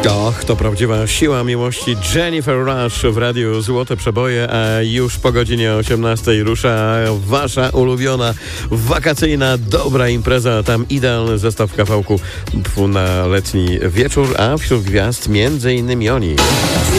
Och, to prawdziwa siła miłości. Jennifer Rush w radiu Złote Przeboje, a już po godzinie 18 rusza wasza ulubiona, wakacyjna, dobra impreza. Tam idealny zestaw kawałków na letni wieczór, a wśród gwiazd między innymi oni.